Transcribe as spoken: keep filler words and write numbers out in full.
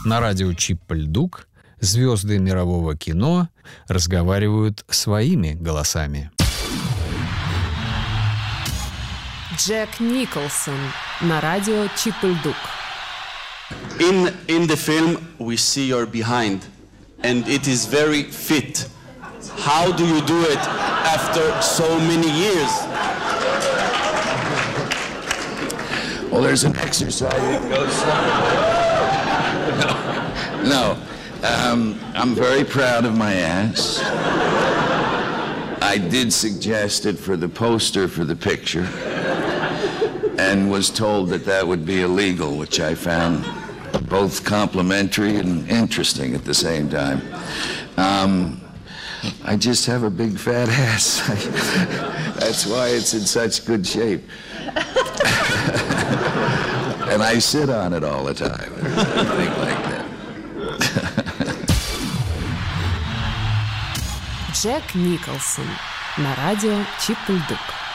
На радио Чип-Льдук звезды мирового кино разговаривают своими голосами. Джек Николсон на радио Чип-Льдук. In in the film we see your behind, and it is very fit. How do you do it after so many years? Well, there's an exercise that goes. No, um, I'm very proud of my ass. I did suggest it for the poster for the picture, and was told that that would be illegal, which I found both complimentary and interesting at the same time. Um, I just have a big fat ass. That's why it's in such good shape. And I sit on it all the time. Think like that. Джек Николсон на радио Чип-Льдук.